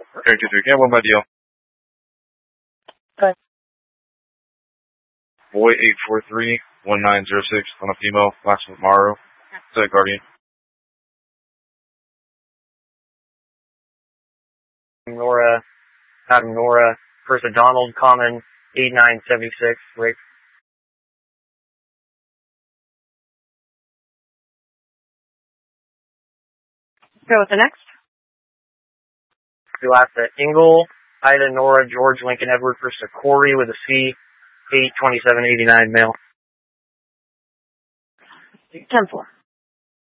Okay, 2-3, can I have one by deal? Okay. Boy 843-1906 on a female, last with Morrow. Is that Guardian? Nora, Adam Nora, First Donald, Common, 8976, Rick. Go with the next. The last at Ingle, Ida Nora, George Lincoln Edward, First Corey with a C, 82789 male. 10-4.